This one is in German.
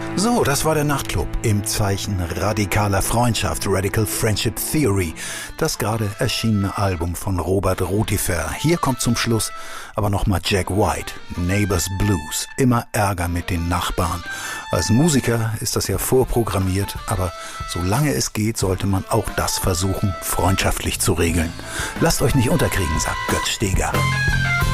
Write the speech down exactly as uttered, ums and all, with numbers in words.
So, das war der Nachtclub im Zeichen radikaler Freundschaft, Radical Friendship Theory, das gerade erschienene Album von Robert Rutifer. Hier kommt zum Schluss aber nochmal Jack White, Neighbors Blues, immer Ärger mit den Nachbarn. Als Musiker ist das ja vorprogrammiert, aber solange es geht, sollte man auch das versuchen, freundschaftlich zu regeln. Lasst euch nicht unterkriegen, sagt Götz Steger.